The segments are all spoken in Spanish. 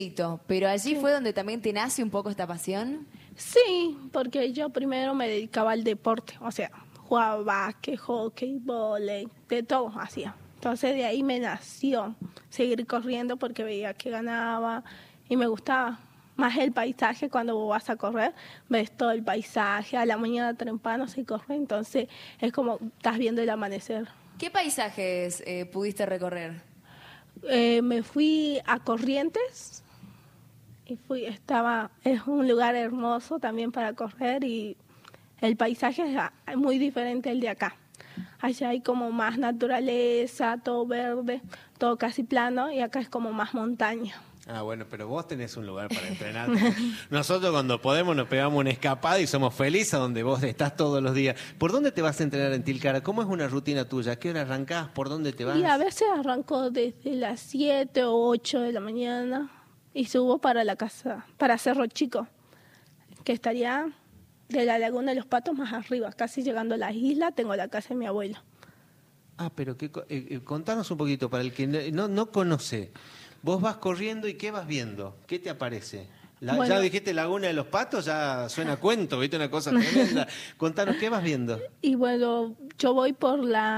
Pero allí fue donde también te nace un poco esta pasión. Sí, porque yo primero me dedicaba al deporte, o sea, jugaba básquet, hockey, vóley, de todo hacía. Entonces de ahí me nació seguir corriendo porque veía que ganaba y me gustaba más el paisaje. Cuando vos vas a correr, ves todo el paisaje, a la mañana temprano se corre, entonces es como estás viendo el amanecer. ¿Qué paisajes pudiste recorrer? Me fui a Corrientes y es un lugar hermoso también para correr y el paisaje es muy diferente al de acá. Allá hay como más naturaleza, todo verde, todo casi plano, y acá es como más montaña. Ah, bueno, pero vos tenés un lugar para entrenar. Nosotros cuando podemos nos pegamos una escapada y somos felices a donde vos estás todos los días. ¿Por dónde te vas a entrenar en Tilcara? ¿Cómo es una rutina tuya? ¿A qué hora arrancás? ¿Por dónde te vas? Y a veces arranco desde las 7 o 8 de la mañana y subo para la casa, para Cerro Chico, que estaría de la Laguna de los Patos más arriba, casi llegando a la isla, tengo la casa de mi abuelo. Ah, pero contanos un poquito, para el que no conoce. Vos vas corriendo y ¿qué vas viendo? ¿Qué te aparece? Bueno, ya dijiste Laguna de los Patos, ya suena cuento, ¿viste? Una cosa tremenda. Contanos, ¿qué vas viendo? Y bueno, yo voy por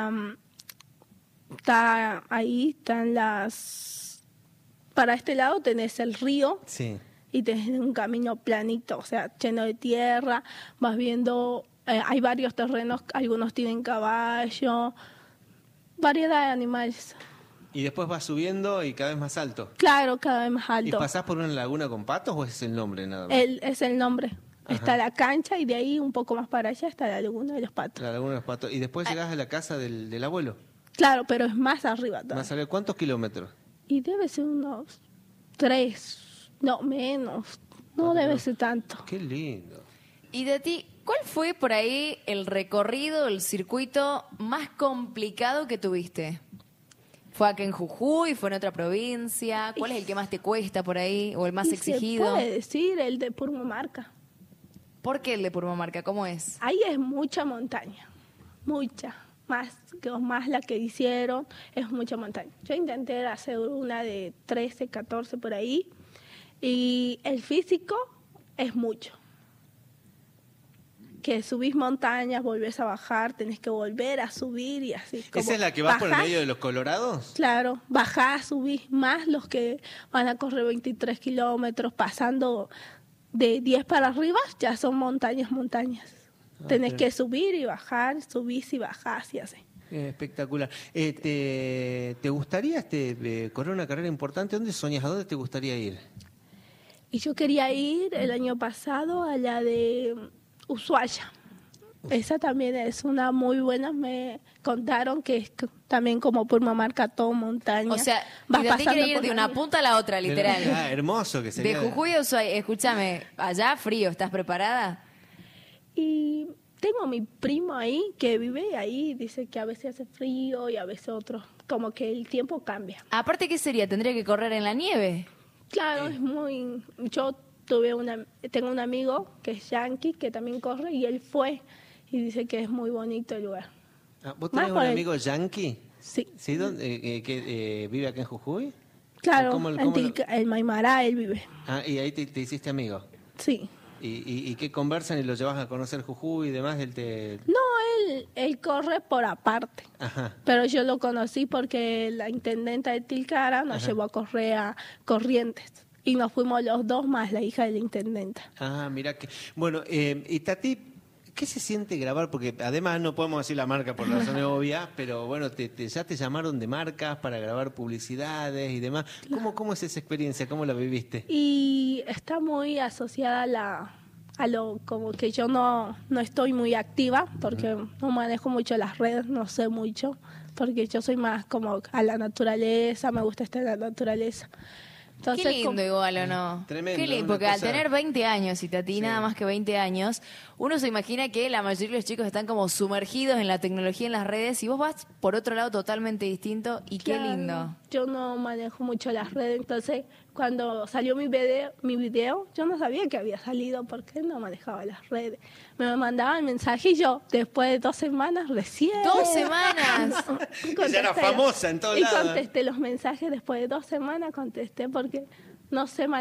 están las... Para este lado tenés el río. Sí. Y tenés un camino planito, o sea, lleno de tierra. Vas viendo, hay varios terrenos, algunos tienen caballo, variedad de animales. Y después vas subiendo y cada vez más alto. Claro, cada vez más alto. ¿Y pasás por una laguna con patos o es el nombre nada más? Es el nombre. Ajá. Está la cancha y de ahí un poco más para allá está la Laguna de los Patos. La Laguna de los Patos. ¿Y después llegás a la casa del abuelo? Claro, pero es más arriba todavía. ¿Más arriba? ¿Cuántos kilómetros? Y debe ser unos 3, no menos. No debe ser tanto. Qué lindo. Y de ti, ¿cuál fue por ahí el recorrido, el circuito más complicado que tuviste? ¿Fue acá en Jujuy? ¿Fue en otra provincia? ¿Cuál es el que más te cuesta por ahí o el más exigido? Se puede decir el de Purmamarca. ¿Por qué el de Purmamarca? ¿Cómo es? Ahí es mucha montaña, mucha. Más la que hicieron, es mucha montaña. Yo intenté hacer una de 13, 14 por ahí y el físico es mucho. Que subís montañas, volvés a bajar, tenés que volver a subir y así. ¿Esa es la que vas por el medio de los Colorados? Claro, bajás, subís más los que van a correr 23 kilómetros, pasando de 10 para arriba, ya son montañas. Tenés que subir y bajar, subís y bajás y así. Espectacular. ¿Te gustaría correr una carrera importante? ¿Dónde soñas? ¿A dónde te gustaría ir? Y yo quería ir el año pasado a la de Ushuaia. Esa también es una muy buena. Me contaron que es también como Purmamarca, todo montaña. O sea, y de ti quiere ir de una punta a la otra, literal. Ah, hermoso que sería. De Jujuy a Ushuaia. Escúchame, allá frío, ¿estás preparada? Y tengo a mi primo ahí que vive ahí, dice que a veces hace frío y a veces otro, como que el tiempo cambia. Aparte, ¿qué sería? ¿Tendría que correr en la nieve? Claro, es muy... Yo tengo un amigo que es yankee, que también corre, y él fue, y dice que es muy bonito el lugar. Ah, ¿vos tenés un amigo yankee? Sí. ¿Sí? ¿Que vive acá en Jujuy? Claro, el Maimará él vive. Ah, y ahí te hiciste amigo. Sí. ¿Y qué conversan y lo llevas a conocer Jujuy y demás? No, él corre por aparte. Ajá. Pero yo lo conocí porque la intendenta de Tilcara nos llevó a correr a Corrientes. Y nos fuimos los dos más la hija de la intendenta. Ah, mira que... Bueno, y Tati, ¿qué se siente grabar? Porque además no podemos decir la marca por razones obvias, pero bueno, ya te llamaron de marcas para grabar publicidades y demás. ¿Cómo es esa experiencia? ¿Cómo la viviste? Y está muy asociada a lo como que yo no estoy muy activa, porque no manejo mucho las redes, no sé mucho, porque yo soy más como a la naturaleza, me gusta estar en la naturaleza. Entonces, qué lindo igual, ¿o no? Tremendo. Qué lindo, porque al tener 20 años, y Tati, nada más que 20 años, uno se imagina que la mayoría de los chicos están como sumergidos en la tecnología, en las redes, y vos vas por otro lado totalmente distinto, y qué lindo. Yo no manejo mucho las redes, entonces cuando salió mi video, yo no sabía que había salido porque no manejaba las redes. Me mandaban mensajes y yo, después de 2 semanas, recién... ¡2 semanas! Ya era famosa en todos lados. Y contesté los mensajes después de 2 semanas, contesté porque no sé manejar.